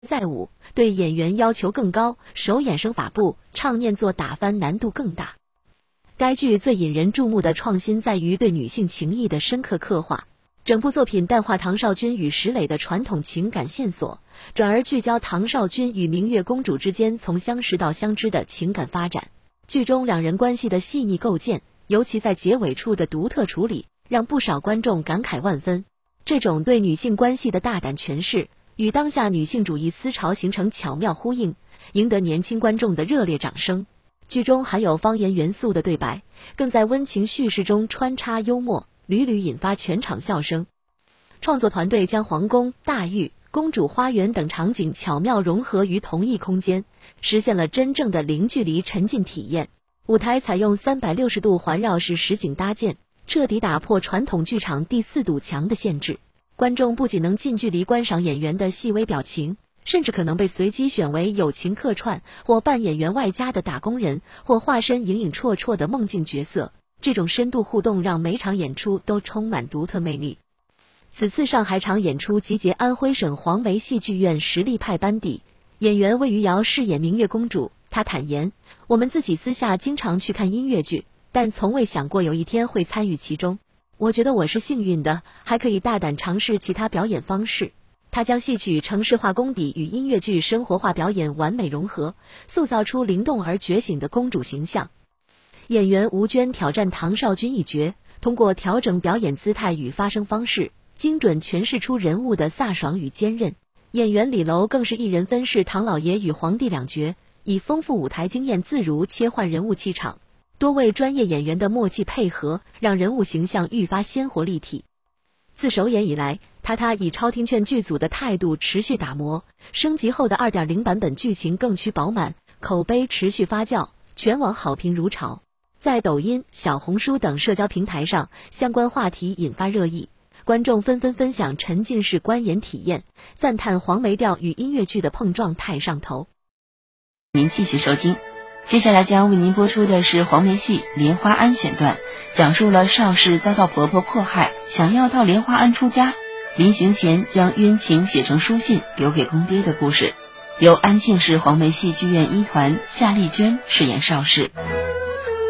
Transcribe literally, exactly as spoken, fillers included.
在舞，对演员要求更高，手眼生法步，唱念做打翻难度更大。该剧最引人注目的创新在于对女性情谊的深刻刻画。整部作品淡化唐少君与石磊的传统情感线索，转而聚焦唐少君与明月公主之间从相识到相知的情感发展。剧中两人关系的细腻构建，尤其在结尾处的独特处理，让不少观众感慨万分。这种对女性关系的大胆诠释，与当下女性主义思潮形成巧妙呼应，赢得年轻观众的热烈掌声。剧中含有方言元素的对白，更在温情叙事中穿插幽默，屡屡引发全场笑声。创作团队将皇宫、大狱、公主花园等场景巧妙融合于同一空间，实现了真正的零距离沉浸体验。舞台采用三百六十度环绕式实景搭建，彻底打破传统剧场第四堵墙的限制。观众不仅能近距离观赏演员的细微表情，甚至可能被随机选为友情客串，或扮演员外家的打工人，或化身影影绰绰的梦境角色。这种深度互动让每场演出都充满独特魅力。此次上海场演出集结安徽省黄梅戏剧院实力派班底，演员魏余姚饰演明月公主。她坦言，我们自己私下经常去看音乐剧，但从未想过有一天会参与其中。我觉得我是幸运的，还可以大胆尝试其他表演方式。他将戏曲程式化功底与音乐剧生活化表演完美融合，塑造出灵动而觉醒的公主形象。演员吴娟挑战唐少君一角，通过调整表演姿态与发声方式，精准诠释出人物的飒爽与坚韧。演员李楼更是一人分饰唐老爷与皇帝两角，以丰富舞台经验自如切换人物气场。多位专业演员的默契配合，让人物形象愈发鲜活立体。自首演以来，他他以超听劝剧组的态度持续打磨，升级后的 二点零 版本剧情更趋饱满，口碑持续发酵，全网好评如潮。在抖音、小红书等社交平台上，相关话题引发热议，观众纷纷分享沉浸式观演体验，赞叹黄梅调与音乐剧的碰撞太上头。 您继续收听。接下来将为您播出的是黄梅戏《莲花庵》选段，讲述了邵氏遭到婆婆迫害，想要到莲花庵出家，临行前将冤情写成书信留给公爹的故事。由安庆市黄梅戏剧院一团夏丽娟饰演邵氏。